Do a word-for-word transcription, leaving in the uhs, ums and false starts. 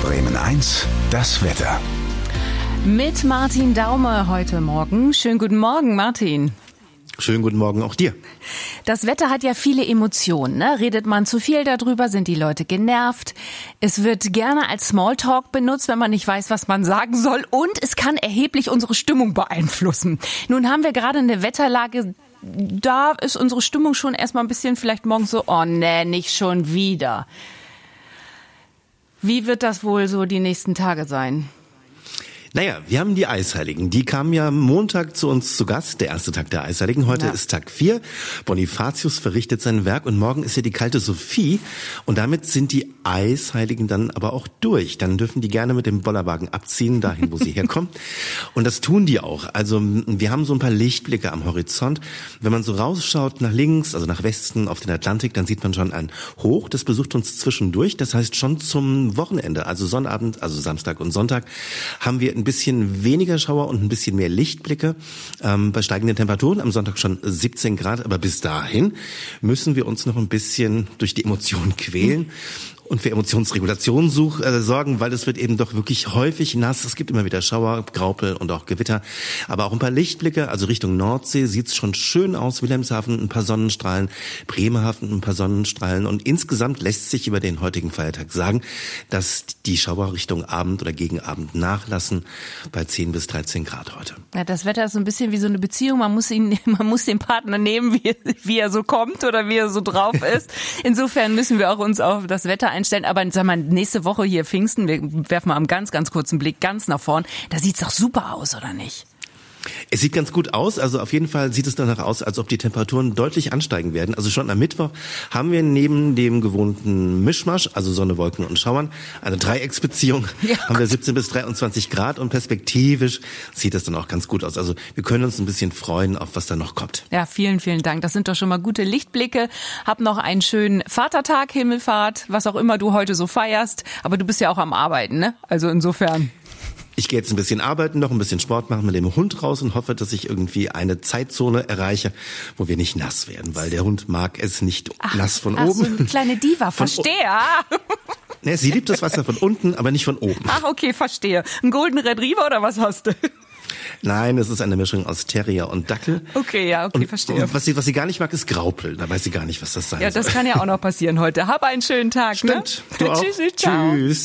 Bremen eins, das Wetter. Mit Martin Daume heute Morgen. Schönen guten Morgen, Martin. Schönen guten Morgen auch dir. Das Wetter hat ja viele Emotionen, ne? Redet man zu viel darüber, sind die Leute genervt. Es wird gerne als Smalltalk benutzt, wenn man nicht weiß, was man sagen soll. Und es kann erheblich unsere Stimmung beeinflussen. Nun haben wir gerade eine Wetterlage, da ist unsere Stimmung schon erstmal ein bisschen vielleicht morgens so, oh nee, nicht schon wieder. Wie wird das wohl so die nächsten Tage sein? Naja, wir haben die Eisheiligen. Die kamen ja Montag zu uns zu Gast, der erste Tag der Eisheiligen. Heute ja. ist Tag vier. Bonifatius verrichtet sein Werk und morgen ist ja die kalte Sophie. Und damit sind die Eisheiligen dann aber auch durch. Dann dürfen die gerne mit dem Bollerwagen abziehen, dahin, wo sie herkommen. Und das tun die auch. Also wir haben so ein paar Lichtblicke am Horizont. Wenn man so rausschaut nach links, also nach Westen auf den Atlantik, dann sieht man schon ein Hoch. Das besucht uns zwischendurch. Das heißt schon zum Wochenende, also Sonnabend, also Samstag und Sonntag, haben wir ein bisschen weniger Schauer und ein bisschen mehr Lichtblicke. Ähm, bei steigenden Temperaturen, am Sonntag schon siebzehn Grad, aber bis dahin müssen wir uns noch ein bisschen durch die Emotionen quälen und für Emotionsregulation such, äh, sorgen, weil es wird eben doch wirklich häufig nass. Es gibt immer wieder Schauer, Graupel und auch Gewitter. Aber auch ein paar Lichtblicke, also Richtung Nordsee sieht's schon schön aus. Wilhelmshaven ein paar Sonnenstrahlen, Bremerhaven ein paar Sonnenstrahlen. Und insgesamt lässt sich über den heutigen Feiertag sagen, dass die Schauer Richtung Abend oder gegen Abend nachlassen bei zehn bis dreizehn Grad heute. Ja, das Wetter ist so ein bisschen wie so eine Beziehung. Man muss ihn, man muss den Partner nehmen, wie, wie er so kommt oder wie er so drauf ist. Insofern müssen wir auch uns auf das Wetter einstellen. Aber sag mal, nächste Woche hier Pfingsten, wir werfen mal einen ganz, ganz kurzen Blick ganz nach vorn. Da sieht's doch super aus, oder nicht? Es sieht ganz gut aus, also auf jeden Fall sieht es danach aus, als ob die Temperaturen deutlich ansteigen werden. Also schon am Mittwoch haben wir neben dem gewohnten Mischmasch, also Sonne, Wolken und Schauern, eine Dreiecksbeziehung, ja, haben wir siebzehn bis dreiundzwanzig Grad und perspektivisch sieht es dann auch ganz gut aus. Also wir können uns ein bisschen freuen, auf was da noch kommt. Ja, vielen, vielen Dank. Das sind doch schon mal gute Lichtblicke. Hab noch einen schönen Vatertag, Himmelfahrt, was auch immer du heute so feierst. Aber du bist ja auch am Arbeiten, ne? Also insofern... Ich gehe jetzt ein bisschen arbeiten, noch ein bisschen Sport machen mit dem Hund raus und hoffe, dass ich irgendwie eine Zeitzone erreiche, wo wir nicht nass werden, weil der Hund mag es nicht ach, nass von ach, oben. So eine kleine Diva, verstehe. Ne, sie liebt das Wasser von unten, aber nicht von oben. Ach, okay, verstehe. Ein Golden Retriever oder was hast du? Nein, es ist eine Mischung aus Terrier und Dackel. Okay, ja, okay, und, verstehe. Und was sie, was sie gar nicht mag, ist Graupel. Da weiß sie gar nicht, was das sein ja, soll. Ja, das kann ja auch noch passieren heute. Hab einen schönen Tag. Stimmt. Ne? Du auch. Tschüssi, ciao. Tschüss.